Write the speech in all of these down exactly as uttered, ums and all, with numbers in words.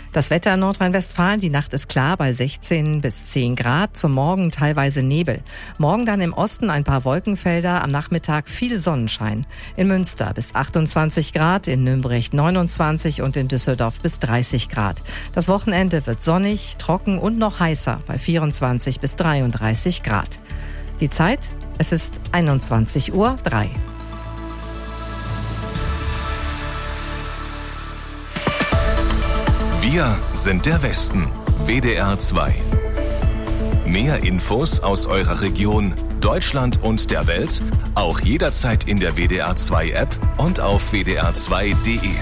Das Wetter in Nordrhein-Westfalen, die Nacht ist klar bei sechzehn bis zehn Grad, zum Morgen teilweise Nebel. Morgen dann im Osten ein paar Wolkenfelder, am Nachmittag viel Sonnenschein. In Münster bis achtundzwanzig Grad, in Nürnberg neunundzwanzig und in Düsseldorf bis dreißig Grad. Das Wochenende wird sonnig, trocken und noch heißer bei vierundzwanzig bis dreiunddreißig Grad. Die Zeit? Es ist einundzwanzig Uhr drei. Wir sind der Westen. W D R zwei. Mehr Infos aus eurer Region, Deutschland und der Welt, auch jederzeit in der W D R zwei App und auf w d r zwei punkt d e.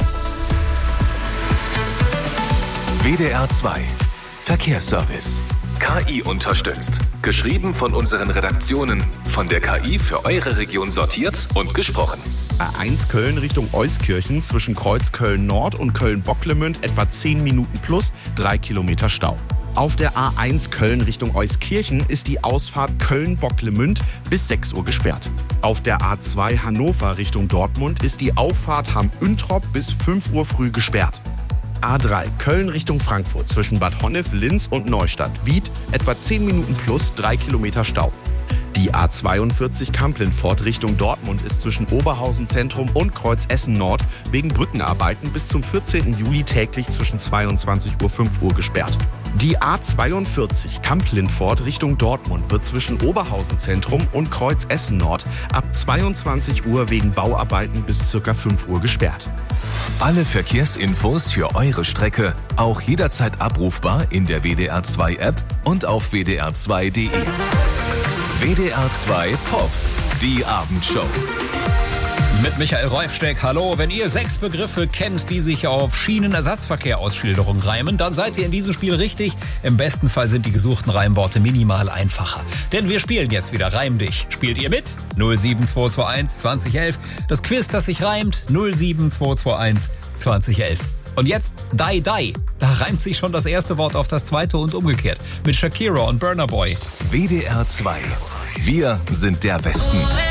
W D R zwei. Verkehrsservice. K I unterstützt. Geschrieben von unseren Redaktionen. Von der K I für eure Region sortiert und gesprochen. A eins Köln Richtung Euskirchen zwischen Kreuz Köln-Nord und Köln-Bocklemünd etwa zehn Minuten plus, drei Kilometer Stau. Auf der A eins Köln Richtung Euskirchen ist die Ausfahrt Köln-Bocklemünd bis sechs Uhr gesperrt. Auf der A zwei Hannover Richtung Dortmund ist die Auffahrt Hamm-Üntrop bis fünf Uhr früh gesperrt. A drei Köln Richtung Frankfurt zwischen Bad Honnef, Linz und Neustadt-Wied etwa zehn Minuten plus, drei Kilometer Stau. Die A zweiundvierzig Kamp-Lintfort Richtung Dortmund ist zwischen Oberhausen Zentrum und Kreuz Essen Nord wegen Brückenarbeiten bis zum vierzehnten Juli täglich zwischen zweiundzwanzig Uhr und fünf Uhr gesperrt. Die A zweiundvierzig Kamp-Lintfort Richtung Dortmund wird zwischen Oberhausen Zentrum und Kreuz Essen Nord ab zweiundzwanzig Uhr wegen Bauarbeiten bis ca. fünf Uhr gesperrt. Alle Verkehrsinfos für eure Strecke auch jederzeit abrufbar in der W D R zwei App und auf w d r zwei punkt d e. W D R zwei Pop, die Abendshow. Mit Michael Reufsteck, hallo. Wenn ihr sechs Begriffe kennt, die sich auf Schienenersatzverkehr-Ausschilderung reimen, dann seid ihr in diesem Spiel richtig. Im besten Fall sind die gesuchten Reimworte minimal einfacher. Denn wir spielen jetzt wieder Reim dich. Spielt ihr mit? null sieben zwei zwei eins zwanzig elf. Das Quiz, das sich reimt, null sieben zwei zwei eins zwanzig elf. Und jetzt Dai Dai. Da reimt sich schon das erste Wort auf das zweite und umgekehrt. Mit Shakira und Burna Boy. W D R zwei. Wir sind der Westen.